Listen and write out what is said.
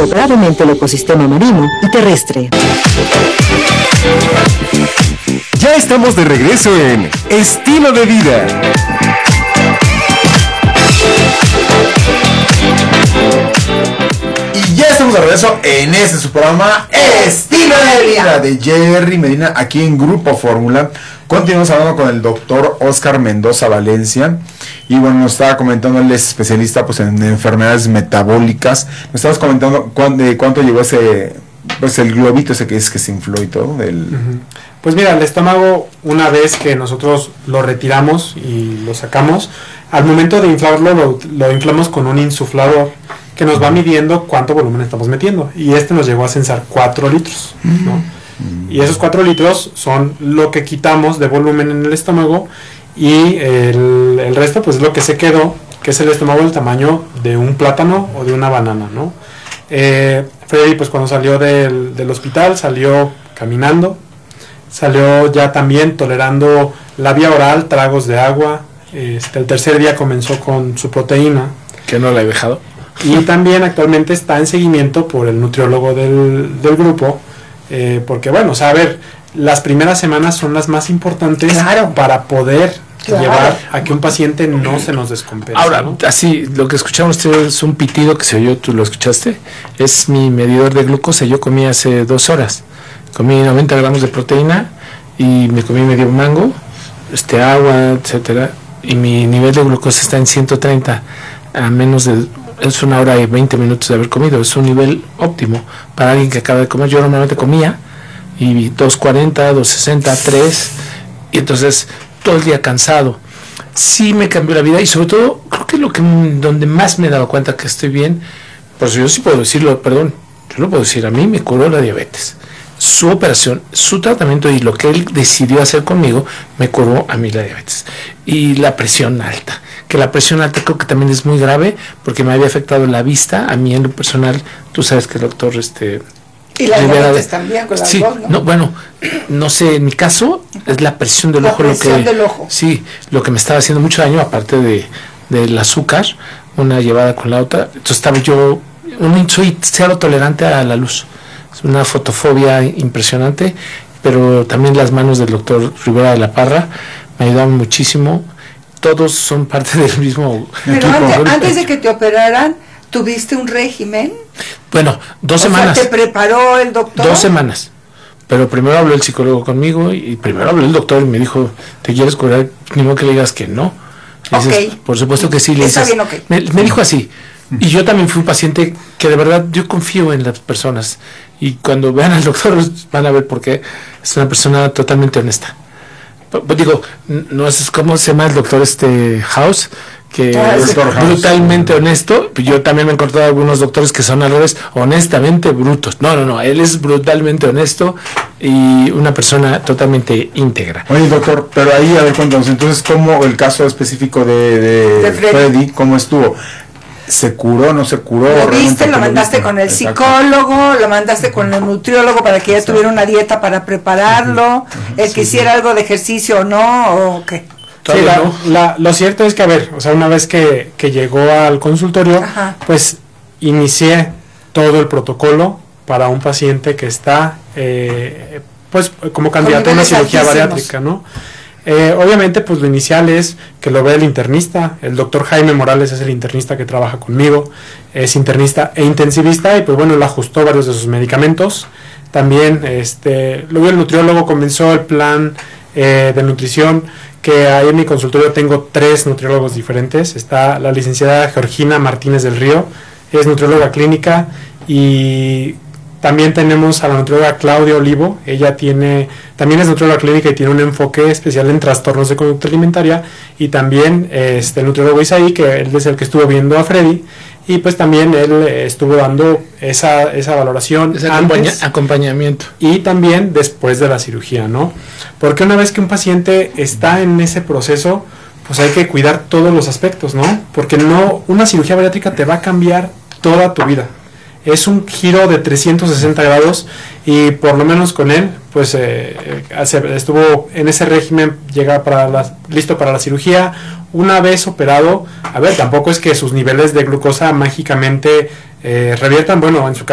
incorporadamente el ecosistema marino y terrestre. Ya estamos de regreso en Estilo de Vida. Y ya estamos de regreso en su programa Estilo de Vida de Jerry Medina, aquí en Grupo Fórmula. Continuamos hablando con el doctor Oscar Mendoza Valencia. Y bueno, nos estaba comentando, él es especialista pues en enfermedades metabólicas. Nos estabas comentando cuánto llegó ese, pues el globito ese que se infló y todo. Pues mira, el estómago, una vez que nosotros lo retiramos y lo sacamos, al momento de inflarlo lo inflamos con un insuflador que nos va midiendo cuánto volumen estamos metiendo. Y este nos llegó a censar 4 litros, ¿no? Y esos 4 litros son lo que quitamos de volumen en el estómago, y el resto pues es lo que se quedó, que es el estómago del tamaño de un plátano o de una banana, ¿no? Freddy pues cuando salió del hospital salió caminando, salió ya también tolerando la vía oral, tragos de agua. El tercer día comenzó con su proteína, que no la he dejado, y también actualmente está en seguimiento por el nutriólogo del grupo, porque bueno, o sea, a ver, las primeras semanas son las más importantes, claro, para poder llevar a que un paciente no se nos descompense. Ahora, ¿no? Así, lo que escuchamos es un pitido que se oyó, tú lo escuchaste, es mi medidor de glucosa. Yo comí hace 2 horas, comí 90 gramos de proteína y me comí medio mango, agua, etcétera, y mi nivel de glucosa está en 130, a menos de, es 1 hora y 20 minutos de haber comido. Es un nivel óptimo para alguien que acaba de comer. Yo normalmente comía y 2.40, 2.60, 3, y entonces todo el día cansado. Sí me cambió la vida, y sobre todo creo que donde más me he dado cuenta que estoy bien, por eso yo sí puedo decirlo, perdón, yo lo puedo decir, a mí me curó la diabetes. Su operación, su tratamiento y lo que él decidió hacer conmigo me curó a mí la diabetes. Y la presión alta, que la presión alta creo que también es muy grave porque me había afectado la vista. A mí en lo personal, tú sabes que el doctor y la diabetes también con las sí, dos, ¿no? No, bueno, no sé, en mi caso es la presión del ojo del ojo. Sí, lo que me estaba haciendo mucho daño, aparte del azúcar, una llevada con la otra. Entonces estaba yo, soy cero tolerante a la luz. Es una fotofobia impresionante, pero también las manos del doctor Rivera de la Parra me ayudaron muchísimo. Todos son parte del mismo pero antes de que te operaran, ¿tuviste un régimen? Bueno, 2 semanas. Sea, ¿te preparó el doctor? 2 semanas. Pero primero habló el psicólogo conmigo y primero habló el doctor y me dijo, ¿te quieres curar? Ni modo que le digas que no. Dices, okay. Por supuesto que sí. Le Está dices, bien, okay. me dijo así. Y yo también fui un paciente que de verdad yo confío en las personas. Y cuando vean al doctor van a ver por qué. Es una persona totalmente honesta. Pues digo, no es como se llama el doctor House, que es brutalmente honesto. Yo también me he encontrado algunos doctores que son al revés, honestamente brutos. No, él es brutalmente honesto y una persona totalmente íntegra. Oye, doctor, pero ahí a ver, cuéntanos, entonces, ¿cómo el caso específico de Freddy, cómo estuvo? ¿Se curó, no se curó? ¿Lo viste? ¿Lo mandaste con el psicólogo? ¿Lo mandaste con el nutriólogo para que ya tuviera una dieta para prepararlo? ¿El que hiciera algo de ejercicio o no? ¿O qué? Sí, lo cierto es que, a ver, o sea, una vez que llegó al consultorio, pues inicié todo el protocolo para un paciente que está, pues, como candidato a una cirugía bariátrica, ¿no? Obviamente, pues lo inicial es que lo vea el internista. El doctor Jaime Morales es el internista que trabaja conmigo, es internista e intensivista, y pues bueno, él ajustó varios de sus medicamentos. También, luego el nutriólogo comenzó el plan de nutrición, que ahí en mi consultorio tengo 3 nutriólogos diferentes. Está la licenciada Georgina Martínez del Río, es nutrióloga clínica, y también tenemos a la nutrióloga Claudia Olivo. Ella también es nutrióloga clínica y tiene un enfoque especial en trastornos de conducta alimentaria. Y también el nutriólogo Isaí, que él es el que estuvo viendo a Freddy, y pues también él estuvo dando esa valoración, ese acompañamiento, y también después de la cirugía, ¿no? Porque una vez que un paciente está en ese proceso, pues hay que cuidar todos los aspectos, ¿no? Porque una cirugía bariátrica te va a cambiar toda tu vida. Es un giro de 360 grados, y por lo menos con él, pues estuvo en ese régimen, listo para la cirugía. Una vez operado, a ver, tampoco es que sus niveles de glucosa mágicamente reviertan. Bueno, en su caso